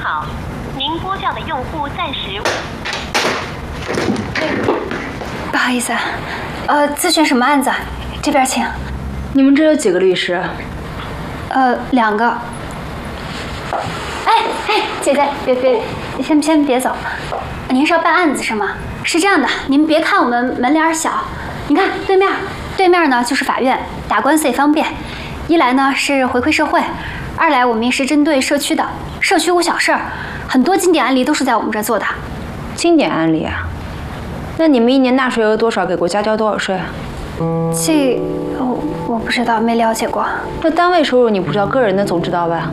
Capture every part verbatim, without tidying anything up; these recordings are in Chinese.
好，您拨叫的用户暂时…… 不好意思，呃，咨询什么案子？这边请。 你们这有几个律师？ 呃，两个。哎哎，姐姐，别别，先先别走。您是要办案子是吗？是这样的，您别看我们门脸小，你看对面，对面呢就是法院，打官司也方便。一来呢是回馈社会，二来我们也是针对社区的，社区无小事儿，很多经典案例都是在我们这儿做的。 经典案例啊？那你们一年纳税额多少？给国家交多少税啊？ 这我我不知道，没了解过。 那单位收入你不知道，个人的总知道吧？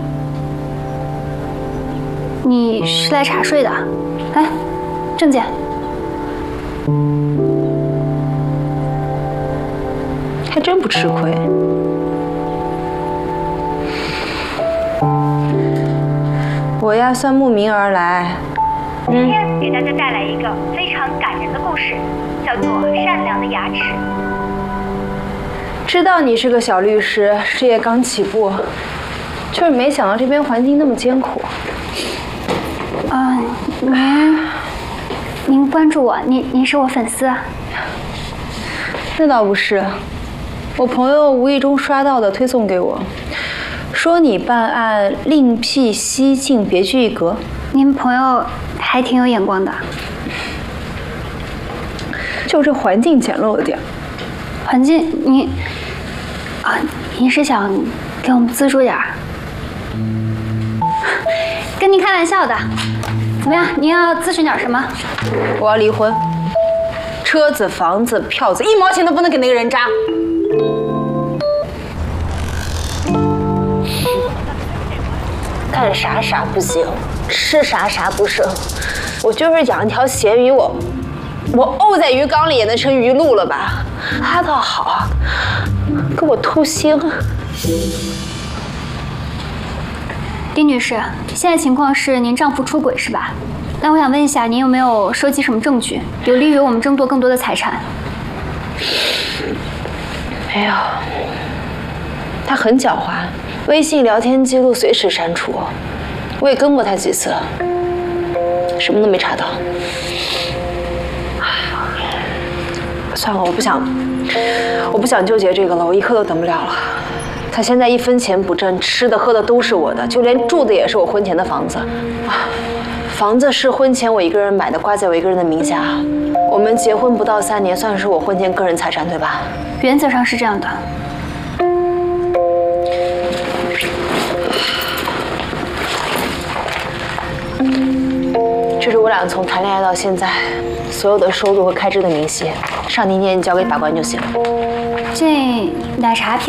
你是来查税的？来，证件。 还真不吃亏。我呀，算慕名而来。 今天给大家带来一个非常感人的故事，叫做《善良的牙齿》。 知道你是个小律师，事业刚起步，就是没想到这边环境那么艰苦。 嗯、呃，您您关注我，您您是我粉丝。 那倒不是，我朋友无意中刷到的，推送给我，说你办案另辟蹊径，别具一格。 您朋友还挺有眼光的。 就这环境简陋了点。 环境，您啊，您是想给我们资助点儿？跟您开玩笑的。怎么样？您要咨询点什么？ 我要离婚，车子、房子、票子，一毛钱都不能给那个人渣。干啥啥不行，吃啥啥不剩。我就是养一条咸鱼，我我沤在鱼缸里也能成鱼露了吧？他倒好，给我秃腥。 丁女士，现在情况是您丈夫出轨是吧？那我想问一下，您有没有收集什么证据，有利于我们争夺更多的财产？ 没有。他很狡猾，微信聊天记录随时删除，我也跟过他几次了，什么都没查到。算了，我不想，我不想纠结这个了，我一刻都等不了了。他现在一分钱不挣，吃的喝的都是我的，就连住的也是我婚前的房子。啊，房子是婚前我一个人买的，挂在我一个人的名下。我们结婚不到三年，算是我婚前个人财产，对吧？ 原则上是这样的。 这是我俩从谈恋爱到现在所有的收入和开支的明细，上庭见交给法官就行了。 这奶茶片。